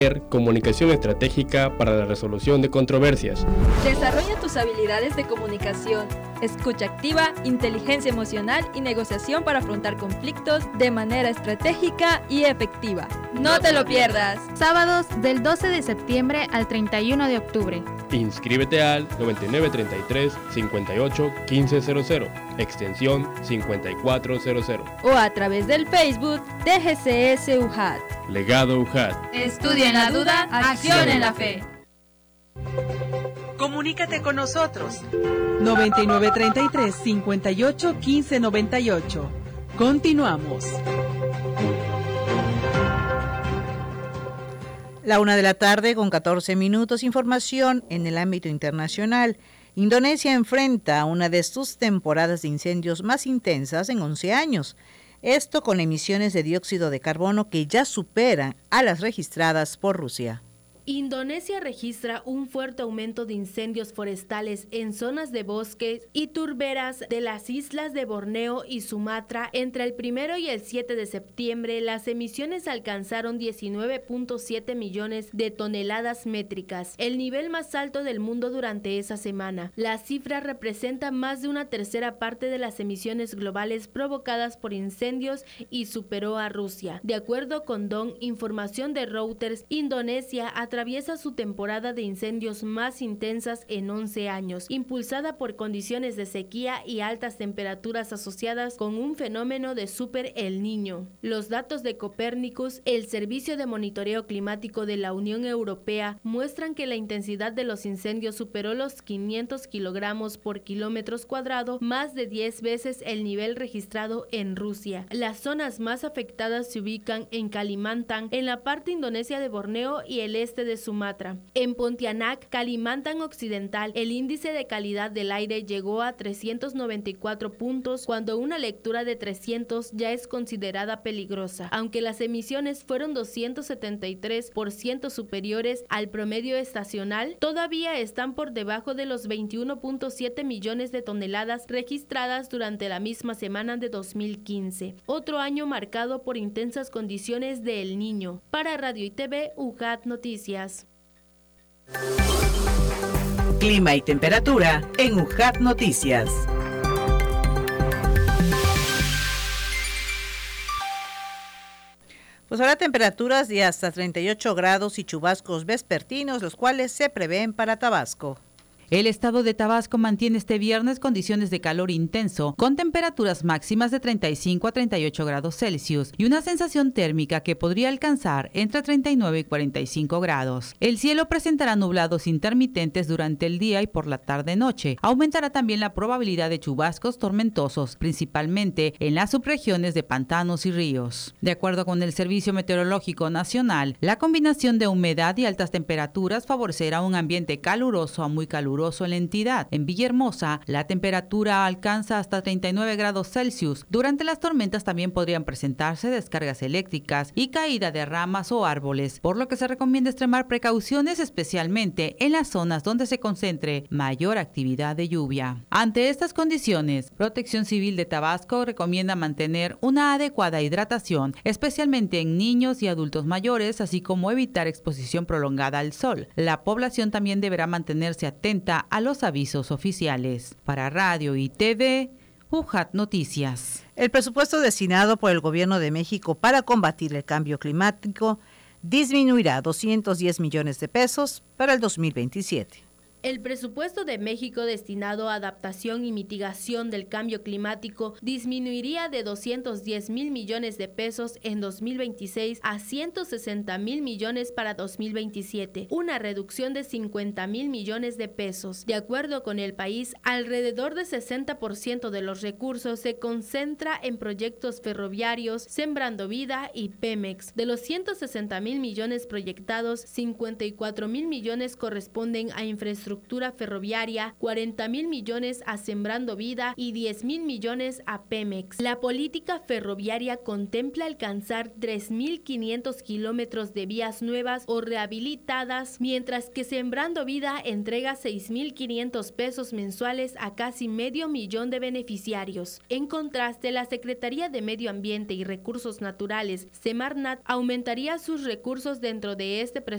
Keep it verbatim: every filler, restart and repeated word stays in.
Comunicación estratégica para la resolución de controversias. Desarrolla tus habilidades de comunicación, escucha activa, inteligencia emocional y negociación para afrontar conflictos de manera estratégica y efectiva. No te lo pierdas. Sábados del doce de septiembre al treinta y uno de octubre. Inscríbete al noventa y nueve treinta y tres cincuenta y ocho quince cero cero, extensión cincuenta y cuatro cero cero. O a través del Facebook de G C S U J A T. Legado U J A T. Estudia en la duda, acción en la fe. Comunícate con nosotros. noventa y nueve treinta y tres cincuenta y ocho quince noventa y ocho. Continuamos. La una de la tarde con catorce minutos. Información en el ámbito internacional. Indonesia enfrenta una de sus temporadas de incendios más intensas en once años. Esto con emisiones de dióxido de carbono que ya superan a las registradas por Rusia. Indonesia registra un fuerte aumento de incendios forestales en zonas de bosques y turberas de las islas de Borneo y Sumatra. Entre el primero y el siete de septiembre, las emisiones alcanzaron diecinueve punto siete millones de toneladas métricas, el nivel más alto del mundo durante esa semana. La cifra representa más de una tercera parte de las emisiones globales provocadas por incendios y superó a Rusia. De acuerdo con D O N, información de Reuters, Indonesia ha atraviesa su temporada de incendios más intensas en once años, impulsada por condiciones de sequía y altas temperaturas asociadas con un fenómeno de Super El Niño. Los datos de Copernicus, el servicio de monitoreo climático de la Unión Europea, muestran que la intensidad de los incendios superó los quinientos kilogramos por kilómetros cuadrado, más de diez veces el nivel registrado en Rusia. Las zonas más afectadas se ubican en Kalimantan, en la parte indonesia de Borneo y el este de Sumatra. En Pontianak, Kalimantan Occidental, el índice de calidad del aire llegó a trescientos noventa y cuatro puntos, cuando una lectura de trescientos ya es considerada peligrosa. Aunque las emisiones fueron doscientos setenta y tres por ciento superiores al promedio estacional, todavía están por debajo de los veintiuno punto siete millones de toneladas registradas durante la misma semana de dos mil quince, otro año marcado por intensas condiciones de El Niño. Para Radio y T V, U J A T Noticias. Clima y temperatura en U J A T Noticias. Pues ahora temperaturas de hasta treinta y ocho grados y chubascos vespertinos, los cuales se prevén para Tabasco. El estado de Tabasco mantiene este viernes condiciones de calor intenso, con temperaturas máximas de treinta y cinco a treinta y ocho grados Celsius y una sensación térmica que podría alcanzar entre treinta y nueve y cuarenta y cinco grados. El cielo presentará nublados intermitentes durante el día y por la tarde-noche. Aumentará también la probabilidad de chubascos tormentosos, principalmente en las subregiones de pantanos y ríos. De acuerdo con el Servicio Meteorológico Nacional, la combinación de humedad y altas temperaturas favorecerá un ambiente caluroso a muy caluroso en la entidad. En Villahermosa, la temperatura alcanza hasta treinta y nueve grados Celsius. Durante las tormentas también podrían presentarse descargas eléctricas y caída de ramas o árboles, por lo que se recomienda extremar precauciones, especialmente en las zonas donde se concentre mayor actividad de lluvia. Ante estas condiciones, Protección Civil de Tabasco recomienda mantener una adecuada hidratación, especialmente en niños y adultos mayores, así como evitar exposición prolongada al sol. La población también deberá mantenerse atenta a los avisos oficiales. Para Radio y T V, U J A T Noticias. El presupuesto destinado por el Gobierno de México para combatir el cambio climático disminuirá doscientos diez millones de pesos para el dos mil veintisiete. El presupuesto de México destinado a adaptación y mitigación del cambio climático disminuiría de doscientos diez mil millones de pesos en dos mil veintiséis a ciento sesenta mil millones para dos mil veintisiete, una reducción de cincuenta mil millones de pesos. De acuerdo con El País, alrededor de sesenta por ciento de los recursos se concentra en proyectos ferroviarios, Sembrando Vida y Pemex. De los ciento sesenta mil millones proyectados, cincuenta y cuatro mil millones corresponden a infraestructura ferroviaria, cuarenta mil millones a Sembrando Vida y diez mil millones a Pemex. La política ferroviaria contempla alcanzar tres mil quinientos kilómetros de vías nuevas o rehabilitadas, mientras que Sembrando Vida entrega seis mil quinientos pesos mensuales a casi medio millón de beneficiarios. En contraste, la Secretaría de Medio Ambiente y Recursos Naturales, Semarnat, aumentaría sus recursos dentro de este presupuesto